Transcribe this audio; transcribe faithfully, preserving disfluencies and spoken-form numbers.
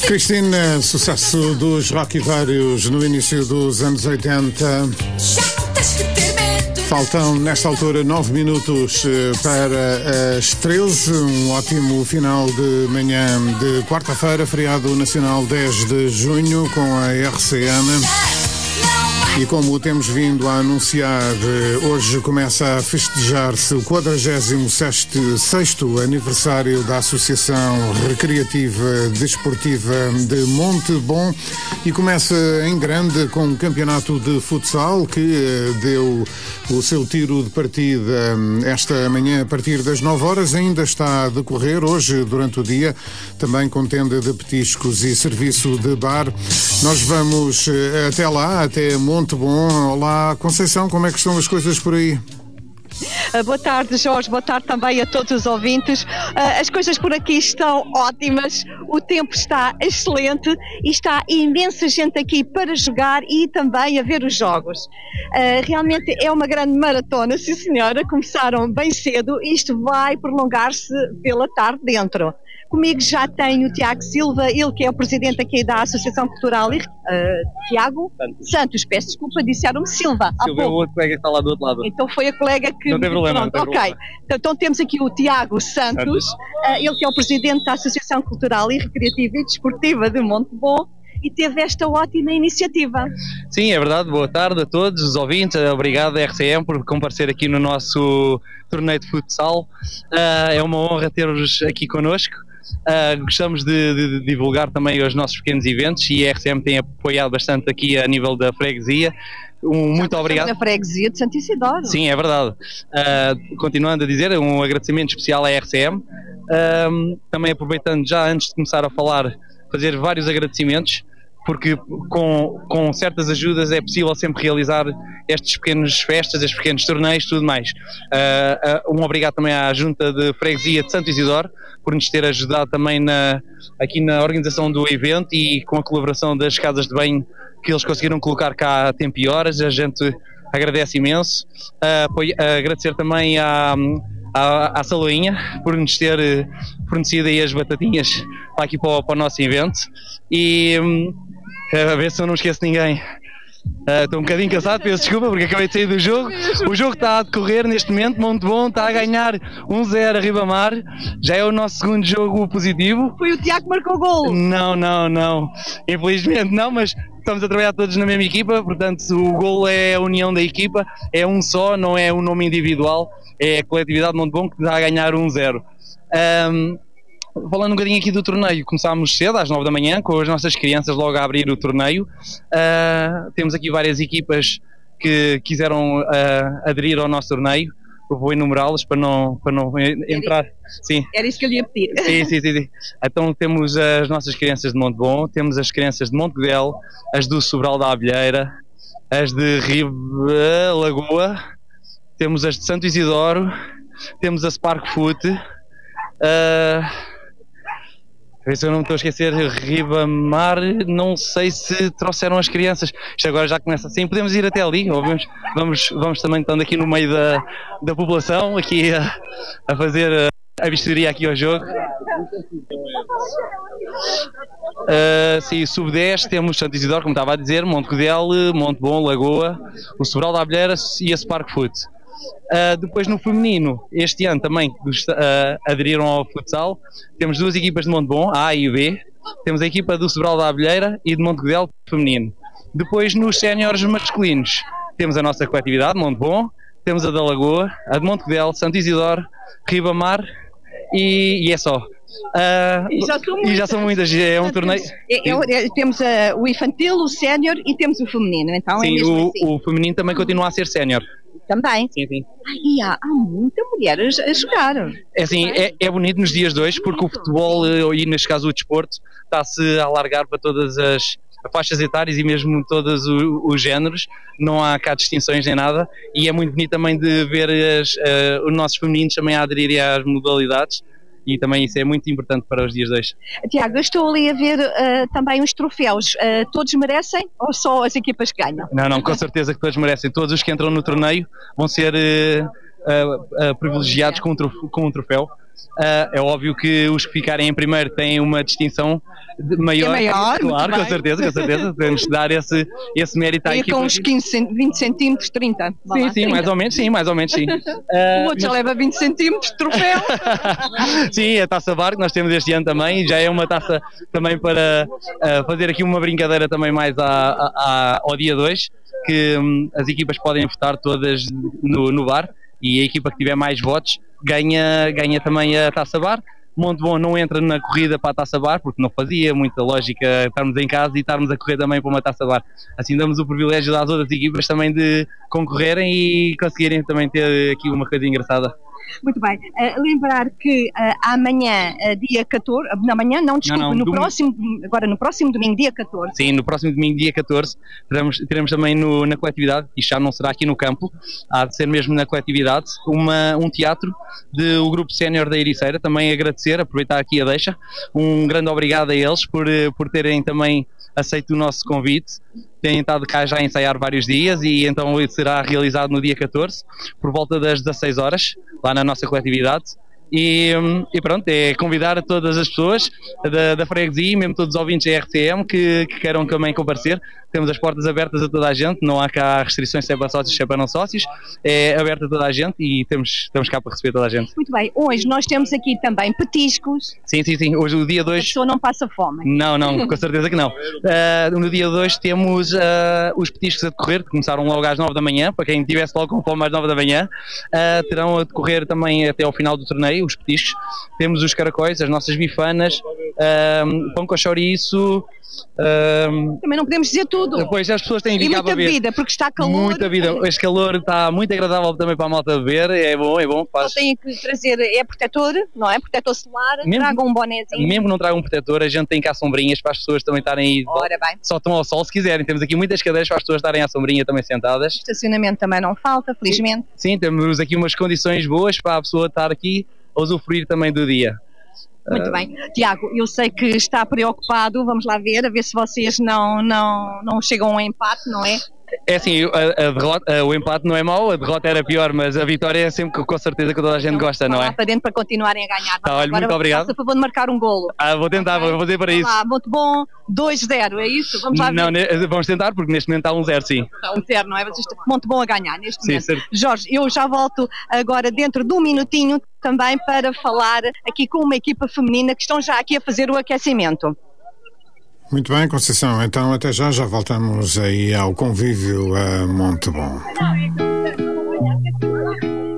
Cristina, sucesso dos Rock e Vários no início dos anos oitenta. Faltam, nesta altura, nove minutos para as treze. Um ótimo final de manhã de quarta-feira, feriado nacional dez de junho, com a R C M. E como temos vindo a anunciar, hoje começa a festejar-se o quadragésimo sexto aniversário da Associação Recreativa Desportiva de Monte Bom, e começa em grande com um campeonato de futsal que deu o seu tiro de partida esta manhã a partir das nove horas. Ainda está a decorrer hoje durante o dia, também com tenda de petiscos e serviço de bar. Nós vamos até lá, até Monte Bom. Olá, Conceição, como é que estão as coisas por aí? Boa tarde, Jorge, boa tarde também a todos os ouvintes. As coisas por aqui estão ótimas, o tempo está excelente e está imensa gente aqui para jogar e também a ver os jogos. Realmente é uma grande maratona, sim senhora, começaram bem cedo e isto vai prolongar-se pela tarde dentro. Comigo já tenho o Tiago Silva, ele que é o presidente aqui da Associação Cultural, uh, Tiago Santos. Santos, peço desculpa, disseram-me Silva. Silva é o outro colega que está lá do outro lado. Então foi a colega que... Não tem problema, Pronto, não tem ok. problema. Então, então temos aqui o Tiago Santos, uh, ele que é o presidente da Associação Cultural e Recreativa e Desportiva de Monte Bom, e teve esta ótima iniciativa. Sim, é verdade. Boa tarde a todos os ouvintes. Obrigado, R C M, por comparecer aqui no nosso torneio de futsal. Uh, é uma honra ter-vos aqui connosco. Uh, gostamos de, de, de divulgar também os nossos pequenos eventos e a R C M tem apoiado bastante aqui a nível da freguesia. Um, muito obrigado. Na freguesia de Santo Isidoro. Sim, é verdade. Uh, continuando a dizer, um agradecimento especial à R C M. Uh, também aproveitando já antes de começar a falar, fazer vários agradecimentos, porque com, com certas ajudas é possível sempre realizar estas pequenas festas, estes pequenos torneios, tudo mais. Uh, uh, um obrigado também à Junta de Freguesia de Santo Isidoro por nos ter ajudado também na, aqui na organização do evento e com a colaboração das casas de banho que eles conseguiram colocar cá a tempo e horas. A gente agradece imenso. Uh, apoio, uh, agradecer também à, à, à Saloinha por nos ter fornecido aí as batatinhas para aqui para o, para o nosso evento. E um, a ver se eu não esqueço ninguém. Uh, estou um bocadinho cansado, peço desculpa porque acabei de sair do jogo. O jogo está a decorrer neste momento, Monte Bom está a ganhar um zero a Ribamar. Já é o nosso segundo jogo positivo. Foi o Tiago que marcou o golo. Não, não, não. Infelizmente não, mas estamos a trabalhar todos na mesma equipa, portanto o golo é a união da equipa, é um só, não é um nome individual, é a coletividade de Monte Bom que está a ganhar um zero. Um, Falando um bocadinho aqui do torneio, começámos cedo, às nove da manhã, com as nossas crianças logo a abrir o torneio. Uh, temos aqui várias equipas que quiseram uh, aderir ao nosso torneio. Eu vou enumerá-las para não, para não entrar. Sim. Era isso que eu lhe ia pedir. Sim, sim, sim, sim. Então temos as nossas crianças de Monte Bom, temos as crianças de Monte Godel, as do Sobral da Abelheira, as de Riba Lagoa, temos as de Santo Isidoro, temos a Spark Foot. Uh, A ver se eu não me estou a esquecer, Ribamar, não sei se trouxeram as crianças. Isto agora já começa assim, podemos ir até ali, ou vamos, vamos, vamos também estando aqui no meio da, da população, aqui a, a fazer a, a vistoria aqui ao jogo. Uh, sim, sub dez temos Santo Isidoro, como estava a dizer, Monte Godel, Monte Bom, Lagoa, o Sobral da Abelheira e a Spark Foot. Uh, depois no feminino, este ano também uh, aderiram ao futsal. Temos duas equipas de Monte Bom, A e B. Temos a equipa do Sobral da Abelheira e de Monte Godel feminino. Depois nos séniores masculinos temos a nossa coletividade, Monte Bom, temos a da Lagoa, a de Monte Godel, Santo Isidoro, Ribamar e, e é só. Uh, e, já são e já são muitas, é um torneio. É, é, é, temos uh, o infantil, o sénior e temos o feminino. Então sim, é mesmo o, assim. o feminino também continua a ser sénior. Também? Sim, sim. Ai, e há, há muita mulher a, a jogar. É assim, é, é bonito nos dias de hoje porque o futebol, e neste caso o desporto, está-se a alargar para todas as faixas etárias e mesmo todos os, os géneros. Não há cá distinções nem nada e é muito bonito também de ver as, uh, os nossos femininos também a aderirem às modalidades. E também isso é muito importante para os dias de hoje. Tiago, eu estou ali a ver uh, também os troféus. Uh, todos merecem ou só as equipas que ganham? Não, não, com certeza que todos merecem. Todos os que entram no torneio vão ser uh, uh, uh, privilegiados com um troféu. Com um troféu. Uh, é óbvio que os que ficarem em primeiro têm uma distinção maior, é maior, claro, com certeza, com certeza, temos de dar esse, esse mérito à e equipa. com uns quinze, vinte centímetros, trinta. Sim, lá, sim, trinta. Mais ou menos, sim, mais ou menos, sim. O outro já mas... leva vinte centímetros de troféu. Sim, a Taça Bar que nós temos este ano também, já é uma taça também para uh, fazer aqui uma brincadeira também mais à, à, ao dia dois, que um, as equipas podem votar todas no, no bar, e a equipa que tiver mais votos ganha, ganha também a Taça Bar. Montebon não entra na corrida para a Taça Bar, porque não fazia muita lógica estarmos em casa e estarmos a correr também para uma Taça Bar. Assim damos o privilégio às outras equipas também de concorrerem e conseguirem também ter aqui uma coisa engraçada. Muito bem. Uh, lembrar que uh, amanhã, uh, dia catorze, uh, na manhã, não, desculpe, não, não, no domingo. próximo, agora no próximo domingo, dia catorze. Sim, no próximo domingo, dia catorze, teremos, teremos também no, na coletividade, isto já não será aqui no campo, há de ser mesmo na coletividade, uma, um teatro do grupo sénior da Ericeira. Também agradecer, aproveitar aqui a deixa, um grande obrigado a eles por, por terem também aceito o nosso convite. Têm estado cá já a ensaiar vários dias e então será realizado no dia catorze, por volta das dezasseis horas, lá na nossa coletividade. E, e pronto, é convidar a todas as pessoas da, da freguesia, mesmo todos os ouvintes da R C M que, que queiram também comparecer. Temos as portas abertas a toda a gente, não há cá restrições se é para sócios, se é para não sócios, é aberta a toda a gente e temos, estamos cá para receber toda a gente. Muito bem, hoje nós temos aqui também petiscos. Sim, sim, sim, hoje o dia dois... A pessoa não passa fome. Não, não, com certeza que não. Uh, no dia dois temos uh, os petiscos a decorrer, que começaram logo às nove da manhã, para quem estivesse logo com fome às nove da manhã, uh, terão a decorrer também até ao final do torneio, os petiscos. Temos os caracóis, as nossas bifanas, uh, pão com chouriço. Um, também não podemos dizer tudo. Depois as pessoas têm de ficar para beber. E muita vida, porque está calor. Muita vida, este calor está muito agradável também para a malta beber, é bom, é bom. Faz... Só têm que trazer, é protetor, não é? Protetor solar, mesmo, tragam um bonézinho. Mesmo que não tragam um protetor, a gente tem cá sombrinhas para as pessoas também estarem aí. Ora bem. Só estão ao sol se quiserem, temos aqui muitas cadeiras para as pessoas estarem à sombrinha também sentadas. Estacionamento também não falta, felizmente. Sim, sim, temos aqui umas condições boas para a pessoa estar aqui a usufruir também do dia. Muito bem. Tiago, eu sei que está preocupado, vamos lá ver, a ver se vocês não, não, não chegam a um empate, não é? É assim, a, a derrota, a, o empate não é mau, a derrota era pior, mas a vitória é sempre com certeza que toda a gente então, gosta, não é? Lá para dentro para continuarem a ganhar. Tá, olha, agora, muito obrigado. Faça a favor de marcar um golo. Ah, vou tentar, okay. Vou fazer para isso. Lá, muito bom, dois zero, é isso? Vamos lá não, ver. Ne, vamos tentar, porque neste momento está um zero, sim. Está um zero, não é? Mas isto é muito bom a ganhar neste sim, momento. Certo. Jorge, eu já volto agora dentro de um minutinho também para falar aqui com uma equipa feminina que estão já aqui a fazer o aquecimento. Muito bem, Conceição. Então até já, já voltamos aí ao convívio a Montebon.